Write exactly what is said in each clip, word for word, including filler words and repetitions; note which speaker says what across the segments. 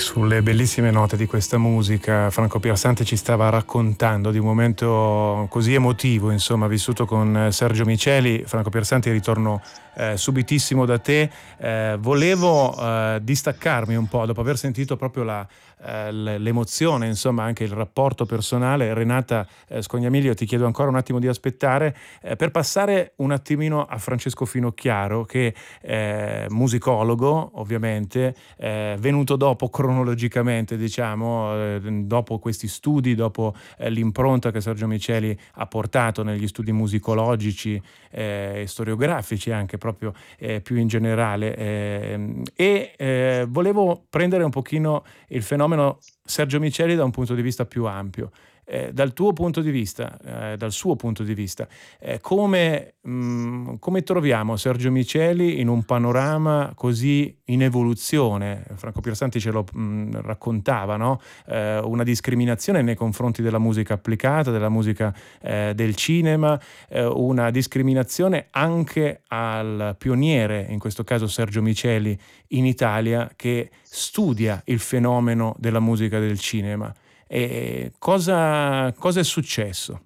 Speaker 1: Sulle bellissime note di questa musica, Franco Piersanti ci stava raccontando di un momento così emotivo, insomma, vissuto con Sergio Miceli. Franco Piersanti, ritorno eh, subitissimo da te. Eh, volevo eh, distaccarmi un po' dopo aver sentito proprio la, eh, l'emozione, insomma, anche il rapporto personale. Renata eh, Scognamiglio, ti chiedo ancora un attimo di aspettare eh, per passare un attimino a Francesco Finocchiaro, che è musicologo, ovviamente, eh, venuto dopo cronologicamente, diciamo, eh, dopo questi studi, dopo eh, l'impronta che Sergio Miceli ha portato negli studi musicologici e eh, storiografici anche proprio eh, più in generale. Eh, e eh, volevo prendere un pochino il fenomeno Sergio Miceli da un punto di vista più ampio. Eh, dal tuo punto di vista, eh, dal suo punto di vista, eh, come, mh, come troviamo Sergio Miceli in un panorama così in evoluzione? Franco Piersanti ce lo mh, raccontava, no? Eh, una discriminazione nei confronti della musica applicata, della musica eh, del cinema, eh, una discriminazione anche al pioniere, in questo caso Sergio Miceli, in Italia, che studia il fenomeno della musica del cinema. E cosa, cosa è successo?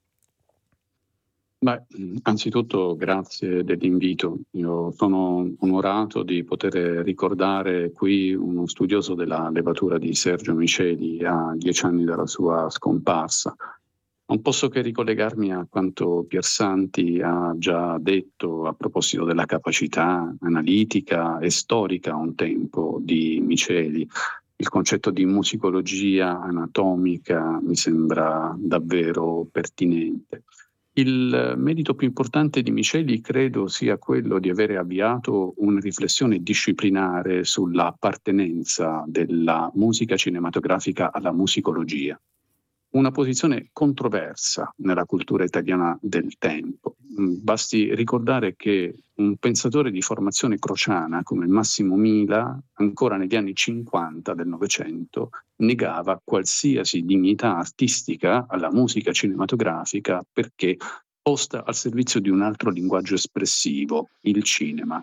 Speaker 2: Beh, anzitutto grazie dell'invito. Io sono onorato di poter ricordare qui uno studioso della levatura di Sergio Miceli a dieci anni dalla sua scomparsa. Non posso che ricollegarmi a quanto Piersanti ha già detto a proposito della capacità analitica e storica a un tempo di Miceli. Il concetto di musicologia anatomica mi sembra davvero pertinente. Il merito più importante di Miceli credo sia quello di avere avviato una riflessione disciplinare sulla appartenenza della musica cinematografica alla musicologia. Una posizione controversa nella cultura italiana del tempo. Basti ricordare che un pensatore di formazione crociana come Massimo Mila, ancora negli anni cinquanta del Novecento, negava qualsiasi dignità artistica alla musica cinematografica perché posta al servizio di un altro linguaggio espressivo, il cinema.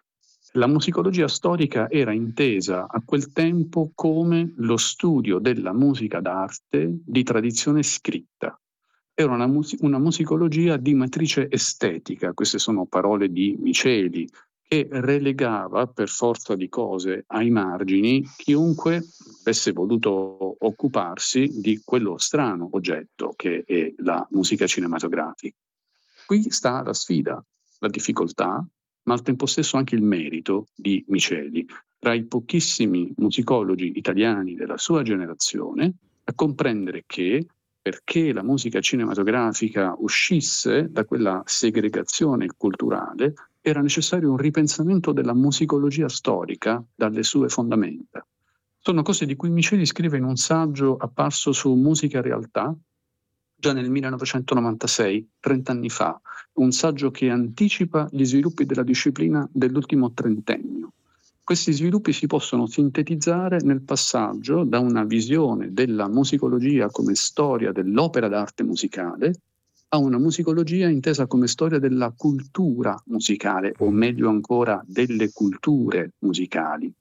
Speaker 2: La musicologia storica era intesa a quel tempo come lo studio della musica d'arte di tradizione scritta. Era una, mus- una musicologia di matrice estetica, queste sono parole di Miceli, che relegava per forza di cose ai margini chiunque avesse voluto occuparsi di quello strano oggetto che è la musica cinematografica. Qui sta la sfida, la difficoltà, ma al tempo stesso anche il merito di Miceli, tra i pochissimi musicologi italiani della sua generazione, a comprendere che perché la musica cinematografica uscisse da quella segregazione culturale, era necessario un ripensamento della musicologia storica dalle sue fondamenta. Sono cose di cui Miceli scrive in un saggio apparso su Musica e Realtà, già nel millenovecentonovantasei, trent'anni fa, un saggio che anticipa gli sviluppi della disciplina dell'ultimo trentennio. Questi sviluppi si possono sintetizzare nel passaggio da una visione della musicologia come storia dell'opera d'arte musicale a una musicologia intesa come storia della cultura musicale, o meglio ancora delle culture musicali.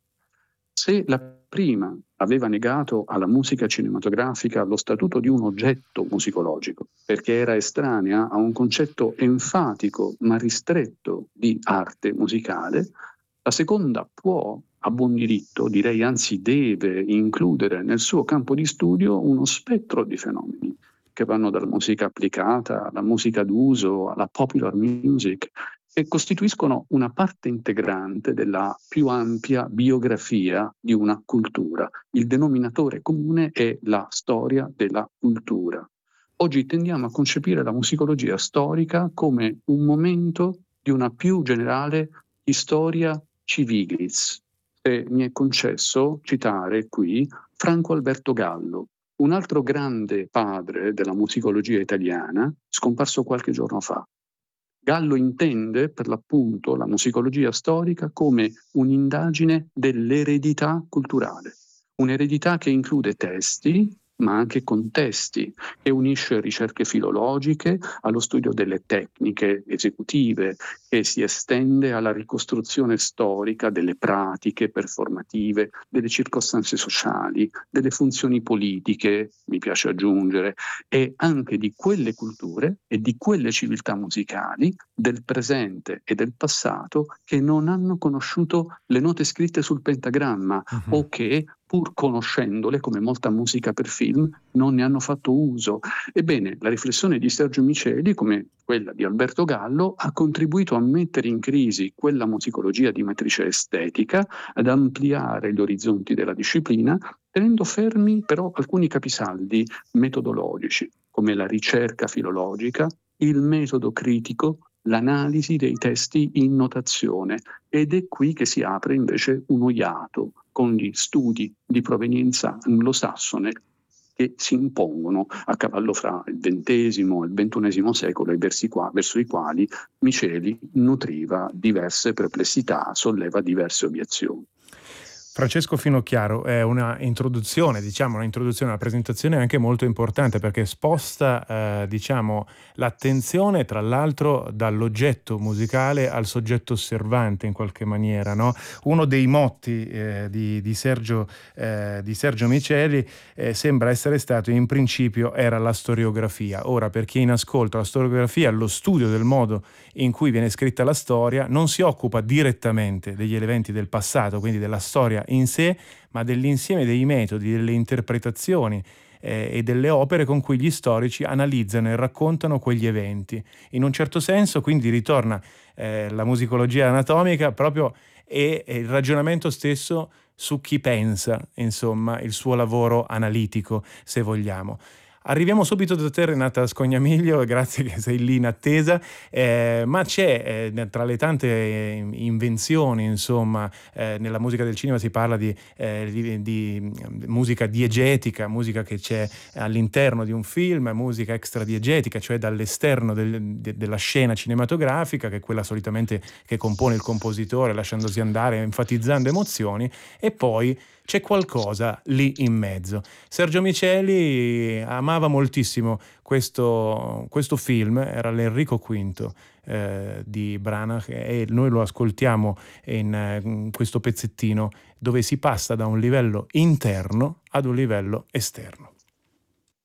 Speaker 2: Se la prima aveva negato alla musica cinematografica lo statuto di un oggetto musicologico, perché era estranea a un concetto enfatico ma ristretto di arte musicale, la seconda può, a buon diritto, direi anzi deve, includere nel suo campo di studio uno spettro di fenomeni che vanno dalla musica applicata alla musica d'uso, alla popular music, e costituiscono una parte integrante della più ampia biografia di una cultura. Il denominatore comune è la storia della cultura. Oggi tendiamo a concepire la musicologia storica come un momento di una più generale storia civilis. E mi è concesso citare qui Franco Alberto Gallo, un altro grande padre della musicologia italiana, scomparso qualche giorno fa. Gallo intende, per l'appunto, la musicologia storica come un'indagine dell'eredità culturale, un'eredità che include testi, ma anche contesti, che unisce ricerche filologiche allo studio delle tecniche esecutive, che si estende alla ricostruzione storica delle pratiche performative, delle circostanze sociali, delle funzioni politiche, mi piace aggiungere, e anche di quelle culture e di quelle civiltà musicali del presente e del passato che non hanno conosciuto le note scritte sul pentagramma
Speaker 1: Mhm.
Speaker 2: o che, pur conoscendole, come molta musica per film, non ne hanno fatto uso. Ebbene, la riflessione di Sergio Miceli, come quella di Alberto Gallo, ha contribuito a mettere in crisi quella musicologia di matrice estetica, ad ampliare gli orizzonti della disciplina, tenendo fermi però alcuni capisaldi metodologici, come la ricerca filologica, il metodo critico, l'analisi dei testi in notazione, ed è qui che si apre invece uno iato con gli studi di provenienza anglosassone che si impongono a cavallo fra il ventesimo e il ventunesimo secolo e versi qua, verso i quali Miceli nutriva diverse perplessità, solleva diverse obiezioni.
Speaker 1: Francesco Finocchiaro, è una introduzione, diciamo, una introduzione, una presentazione anche molto importante perché sposta, eh, diciamo, l'attenzione tra l'altro dall'oggetto musicale al soggetto osservante in qualche maniera, no? Uno dei motti eh, di, di, Sergio, eh, di Sergio Miceli eh, sembra essere stato, in principio, era la storiografia. Ora, per chi è in ascolto, la storiografia, lo studio del modo in cui viene scritta la storia, non si occupa direttamente degli eventi del passato, quindi della storia in sé, ma dell'insieme dei metodi, delle interpretazioni eh, e delle opere con cui gli storici analizzano e raccontano quegli eventi. In un certo senso, quindi, ritorna eh, la musicologia anatomica proprio e, e il ragionamento stesso su chi pensa, insomma, il suo lavoro analitico, se vogliamo. Arriviamo subito da te, Renata Scognamiglio, grazie che sei lì in attesa, eh, ma c'è eh, tra le tante eh, invenzioni, insomma, eh, nella musica del cinema si parla di, eh, di, di musica diegetica, musica che c'è all'interno di un film, musica extradiegetica, cioè dall'esterno del, de, della scena cinematografica, che è quella solitamente che compone il compositore, lasciandosi andare, enfatizzando emozioni, e poi c'è qualcosa lì in mezzo. Sergio Miceli amava moltissimo questo, questo film, era l'Enrico quinto eh, di Branagh, e noi lo ascoltiamo in, in questo pezzettino dove si passa da un livello interno ad un livello esterno.